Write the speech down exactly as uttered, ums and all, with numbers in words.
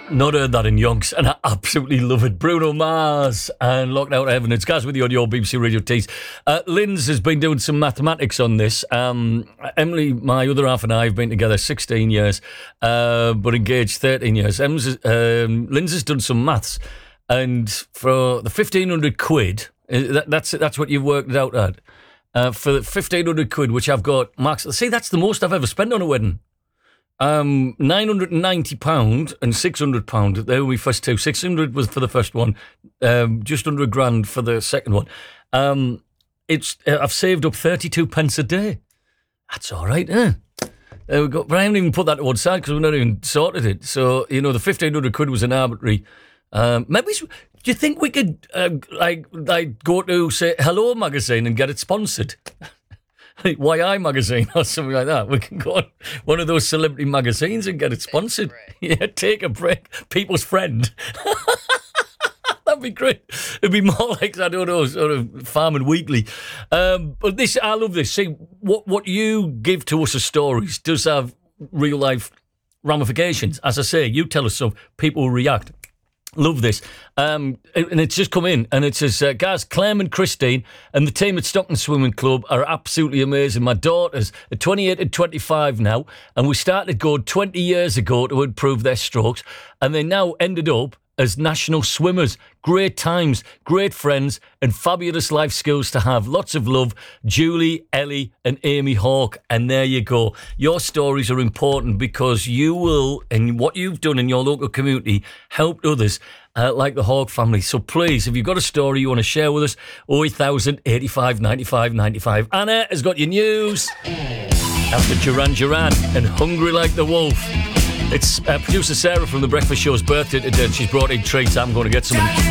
Not heard that in yonks, and I absolutely love it. Bruno Mars and Locked Out of Heaven. It's Gaz with you on your B B C Radio Tees. Uh, Linz has been doing some mathematics on this. Um, Emily, my other half, and I have been together sixteen years, uh, but engaged thirteen years. Em's, um, Linz has done some maths, and for the fifteen hundred quid, that, that's that's what you've worked it out at. Uh, for the fifteen hundred quid, which I've got max. See, that's the most I've ever spent on a wedding. Um, nine hundred ninety pounds and six hundred pounds. They were my first two. six hundred was for the first one, um, just under a grand for the second one. Um, it's uh, I've saved up thirty-two pence a day. That's all right, eh? There we go. But I haven't even put that to one side because we've not even sorted it. So, you know, the fifteen hundred quid was an arbitrary. Um, maybe, do you think we could, uh, like, like, go to, say, Hello Magazine and get it sponsored? Y I Magazine or something like that. We can go on one of those celebrity magazines and get it sponsored. Yeah, take a break. People's Friend. That'd be great. It'd be more like, I don't know, sort of Farming Weekly. Um, but this, I love this. See, what, what you give to us as stories does have real life ramifications. As I say, you tell us so people react. Love this. Um, and it's just come in and it says, uh, guys, Clem and Christine and the team at Stockton Swimming Club are absolutely amazing. My daughters are twenty-eight and twenty-five now, and we started going twenty years ago to improve their strokes, and they now ended up as national swimmers. Great times, great friends, and fabulous life skills to have. Lots of love, Julie, Ellie, and Amy Hawke. And there you go. Your stories are important because you will, and what you've done in your local community, helped others uh, like the Hawke family. So please, if you've got a story you want to share with us, oh eight thousand, eighty-five, ninety-five, ninety-five. Anna has got your news. After Duran Duran and Hungry Like the Wolf. It's uh, producer Sarah from The Breakfast Show's birthday today, and she's brought in treats. I'm going to get some.